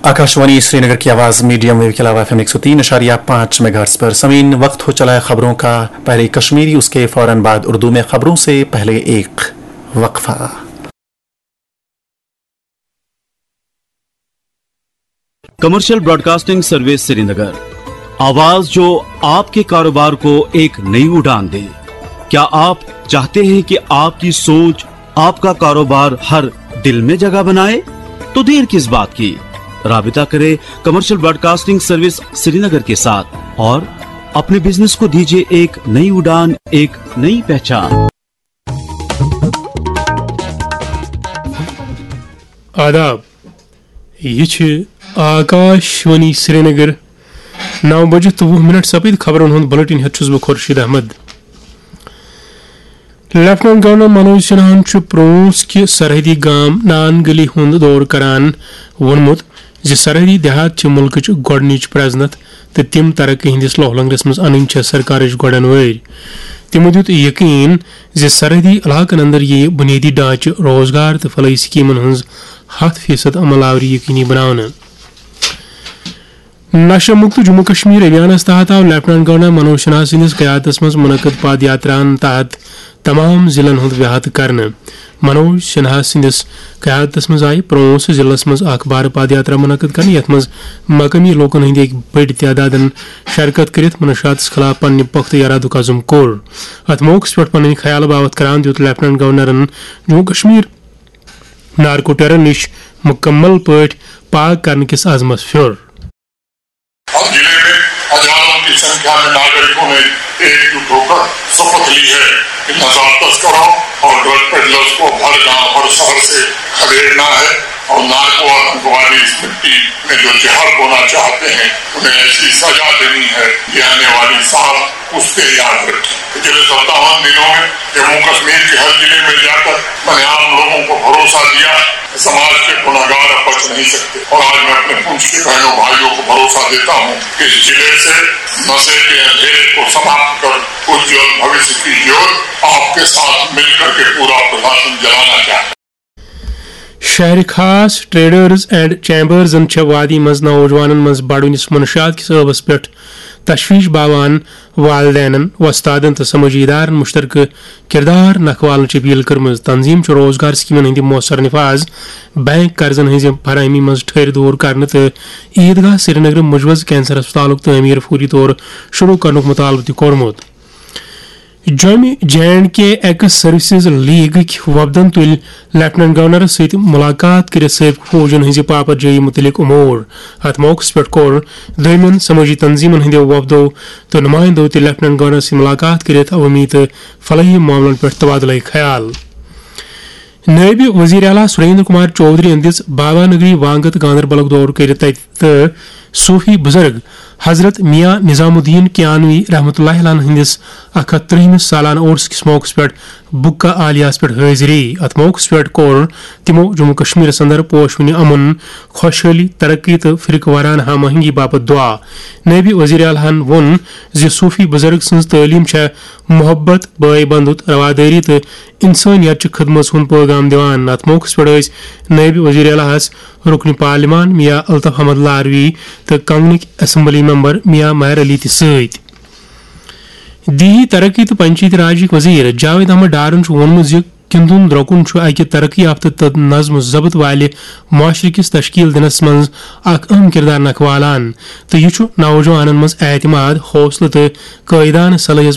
आकाशवाणी श्रीनगर की आवाज medium wave के अलावा FM 103.5 मेगाहर्ट्ज पर समीन वक्त हो चला है खबरों का। पहले कश्मीरी, उसके फौरन बाद उर्दू में खबरों से पहले एक वक्फा। कमर्शियल ब्रॉडकास्टिंग सर्विस श्रीनगर, आवाज जो आपके कारोबार को एक नई उड़ान दे। क्या आप चाहते हैं कि आपकी सोच आपका कारोबार हर दिल में जगह बनाए? तो देर किस बात की, राबिता करें कमर्शियल ब्रॉडकास्टिंग सर्विस श्रीनगर के साथ और अपने बिजनेस को दीजिए एक नई उड़ान, एक नई पहचान। आदाब, ये आकाशवाणी श्रीनगर 9:20 सपद खबरों हूं बुलेटिन हेचुस बह Khurshid Ahmad. Lieutenant governor Manoj सिन्हान pros कि सरहदी गाम नान गली हुंद दौर करान वोनमुत ज सरहदी देहात मुल्क गोडनिच प्रजनत तो तिम तरक्की हंदिस लोहलंगरस मज अन सरकार गोडन वर। तिमो दित यकीन ज सरहदी इलाकन अंदर ये बुनियादी ढांचे, रोजगार तो फलाई स्कीमन हज 100% अमल आवरी यकीनी बनाने। नशा मुक्त जम्मू कश्मीर अभियान तहत आव लेफ्टिनेंट गवर्नर मनोज सिन्हा सदिस क़यादत मज मुनक़द पद यात्रान तहत तमाम जिलन हुंद व्याहत करने। मनोज सिन्हा सदिस क़यादत मज आई पुंछ जिलस मज बार पद यात्रा मुनक़द करने, यथ मज मकामी लोकन हंद एक बड़ तादादन शिरकत करित मुनशात खिलाफ पन्ने पुख्त इरादुक अज़म कोर। अत मौके पे पन्न ख्याल बावत करान दित lieutenant गवर्नरन Jammu Kashmir narco terror निश मुकम्मल पट पाक करने किस अज़मत फिर। जिले में हजारों की संख्या में नागरिकों ने एकजुट होकर शपथ ली है कि नशा तस्करों और ड्रग पेडलर्स को हर गांव हर शहर से खदेड़ना है और नार्को आतंकवादी इस मिट्टी में जो जहर बोना चाहते हैं उन्हें ऐसी सजा देनी है कि आने वाली साल उससे याद रखें। पिछले 57 दिनों में जम्मू कश्मीर के हर जिले में जाकर मैंने आम लोगों को भरोसा दिया कि समाज के गुनहगार अब बच नहीं सकते, और आज मैं अपने पुंछ के बहनों भाइयों को भरोसा देता हूँ कि इस जिले से नशे के अंधेरे को समाप्त कर उज्जवल भविष्य की ज्योत आपके साथ मिलकर के पूरा प्रशासन जलाना चाहता है। शहर खास ट्रेडर्स एंड चैम्बर्स वादी मज नौजवान मज बड़निस मुनशात किस सबस पे तशवीश बावान वालदैन वस्तादन तो समझीदार मुश्तरक किरदार नखवालन अपील कर्म। तंजीम रोजगार स्कीमन हंद मौसर नफाज, बैंक कर्जन हज फरहमी मज ठहर दूर करने तो ईदगाह श्रीनगर मुजवज कैंसर अस्पताल तमीर फौरी तौर शुरू करने मुतालबा कोरमुत। JNK एक्स सर्विसेज लीग वफदन तुल लेफ्टिनेंट गवर्नर सत मुलाकात कर सबक फौजन हज पापत जई मुतलिक उमूर। अत मौके पे कोर दरमियान समूजी तंजीमन हंदो वफदो तो नुमाइंदो तो लेफ्टिनेंट गवर्नर से मुलाकात कर अवामी तो फलाही मामलन पे तबादला ख्याल। नायब वजीर आला सुरेंद्र कुमार चौधरी अंदिस बाबा नगरी वांगत गांदरबल दौर कर सूफी बुजुर्ग हजरत मियाँ निजामुद्दीन कियानवी रहमतुल्लाह अलैह हंदिस 31 सालाना उर्स किस मौके पे बुक्का आलियास पे हाजिरी। अत मौके पे कोर तिमो जम्मू कश्मीर अंदर पोशवन अमन, खुशहाली, तरक्की तो फिरक वारान हमआहंगी बापत दुआ। नायब वजीर आलाहन वोन ज सूफी बुजुर्ग सज तालीम मोहब्बत, बाई बंधुत, रवादारी तो इंसानियत खदमत हुंद पैगाम दिवान। अत मौके पे नायब वजीर आलाहस रुकन पार्लिमान मियाँ अल्ताफ अहमद लारवी तो कंगनिक असम्बली मेंबर मियाँ महर अली सत। दी तरक्की तो पंचायती राज वजीर जावेद अहमद डारन वोनमुत किंदुन द्रोकुन अकि तरक्की याफ्त तो नज़्म ज़ब्त वाले माशरे किस तश्कील दिनस मज अहम किरदार नखवालान तो यह नौजवानन मज एतमाद, हौसला तो कायदान सलाहियत